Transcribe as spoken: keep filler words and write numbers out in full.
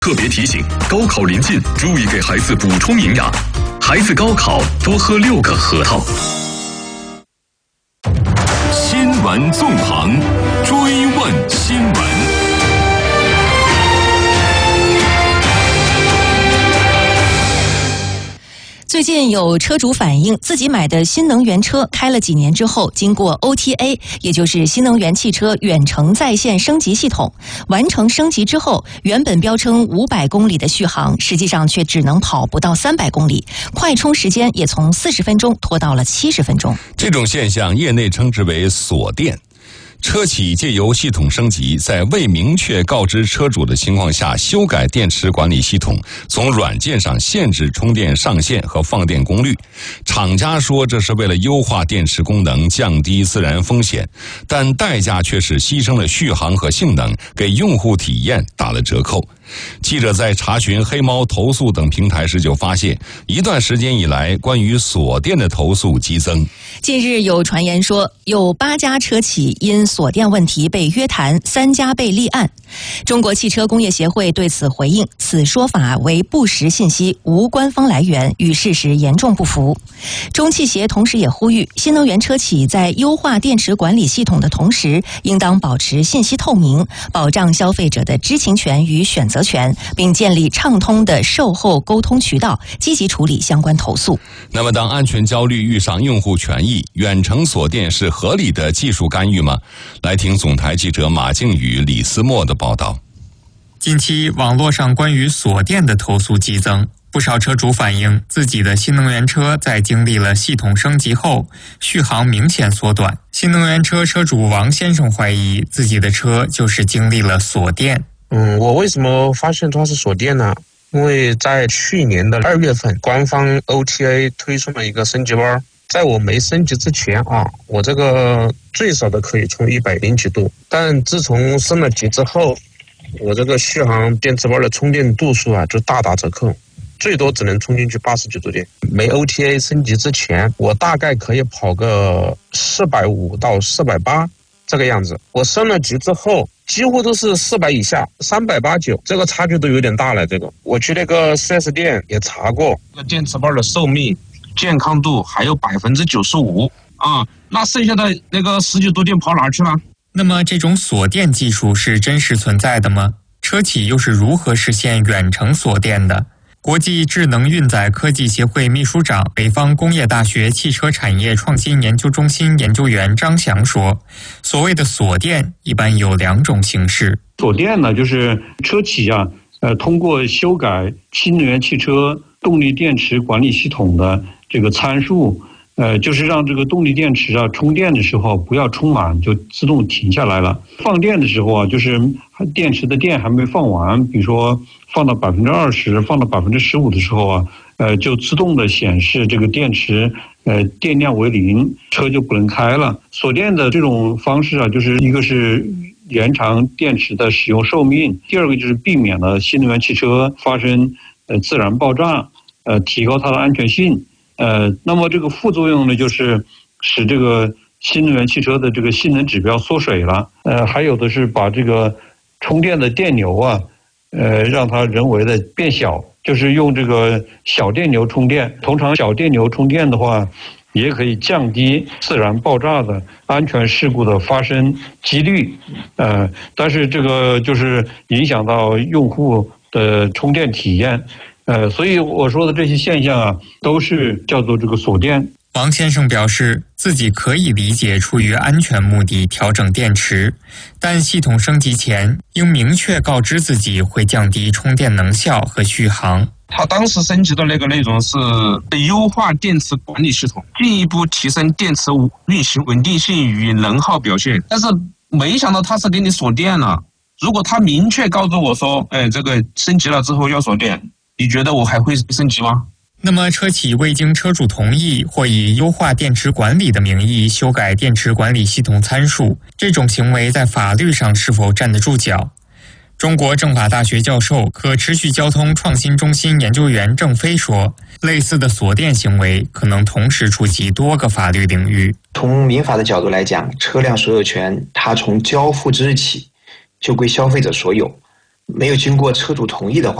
特别提醒：高考临近，注意给孩子补充营养。孩子高考多喝六个核桃。新闻纵横，追问新闻。 最近有车主反映，自己买的新能源车开了几年之后，经过 O T A， 也就是新能源汽车远程在线升级系统，完成升级之后，原本标称五百公里的续航，实际上却只能跑不到三百公里，快充时间也从四十分钟拖到了七十分钟。 这种现象，业内称之为锁电。车企借由系统升级，在未明确告知车主的情况下，修改电池管理系统，从软件上限制充电上限和放电功率。厂家说这是为了优化电池功能，降低自燃风险，但代价却是牺牲了续航和性能，给用户体验打了折扣。记者在查询黑猫投诉等平台时就发现，一段时间以来，关于锁电的投诉激增。 近日有传言说，有八家车企因锁电问题被约谈，三家被立案。中国汽车工业协会对此回应，此说法为不实信息，无官方来源，与事实严重不符。中汽协同时也呼吁，新能源车企在优化电池管理系统的同时，应当保持信息透明，保障消费者的知情权与选择权，并建立畅通的售后沟通渠道，积极处理相关投诉。 那么，当安全焦虑遇上用户权益，远程锁电是合理的技术干预吗？来听总台记者马靖宇、李思墨的报道。 近期网络上关于锁电的投诉激增，不少车主反映自己的新能源车在经历了系统升级后，续航明显缩短。新能源车车主王先生怀疑自己的车就是经历了锁电。 嗯，我为什么发现它是锁电呢？因为在去年的二月份，官方 O T A 推送了一个升级包，在我没升级之前啊，我这个最少的可以充一百零几度，但自从升了级之后，我这个续航电池包的充电度数啊就大打折扣，最多只能充进去八十几度电。没 O T A 升级之前，我大概可以跑个四百五到四百八这个样子。我升了级之后，几乎都是四百以下，三百八九，这个差距都有点大了。这个我去那个 四 S 店也查过，这个电池包的寿命、健康度还有百分之九十五啊，那剩下的那个十几度电跑哪去了？ 那么这种锁电技术是真实存在的吗？车企又是如何实现远程锁电的？国际智能运载科技协会秘书长、北方工业大学汽车产业创新研究中心研究员张翔说，所谓的锁电一般有两种形式。 锁电呢，就是车企啊，呃，通过修改新能源汽车动力电池管理系统的这个参数，呃，就是让这个动力电池啊充电的时候不要充满就自动停下来了。放电的时候啊，就是电池的电还没放完，比如说放到百分之二十、放到百分之十五的时候啊，呃，就自动的显示这个电池呃电量为零，车就不能开了。锁电的这种方式啊，就是一个是延长电池的使用寿命，第二个就是避免了新能源汽车发生呃自燃爆炸，呃，提高它的安全性。呃，那么这个副作用呢，就是使这个新能源汽车的这个性能指标缩水了。呃，还有的是把这个充电的电流啊，呃，让它人为的变小，就是用这个小电流充电。通常小电流充电的话，也可以降低自燃爆炸的安全事故的发生几率。呃，但是这个就是影响到用户的充电体验。呃，所以我说的这些现象啊，都是叫做这个锁电。 王先生表示，自己可以理解出于安全目的调整电池，但系统升级前应明确告知自己会降低充电能效和续航。 他当时升级的那个内容是优化电池管理系统，进一步提升电池运行稳定性与能耗表现。但是没想到他是给你锁电了。如果他明确告诉我说，哎，这个升级了之后要锁电，你觉得我还会升级吗？ 那么车企未经车主同意或以优化电池管理的名义修改电池管理系统参数，这种行为在法律上是否站得住脚？中国政法大学教授、可持续交通创新中心研究员郑飞说，类似的锁电行为可能同时触及多个法律领域。 从民法的角度来讲，车辆所有权它从交付之日起就归消费者所有。 没有经过车主同意的话，